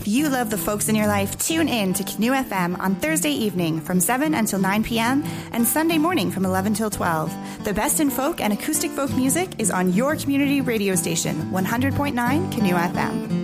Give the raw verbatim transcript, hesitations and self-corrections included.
If you love the folks in your life, tune in to Canoe F M on Thursday evening from seven until nine p.m. and Sunday morning from eleven till twelve. The best in folk and acoustic folk music is on your community radio station, one hundred point nine Canoe F M.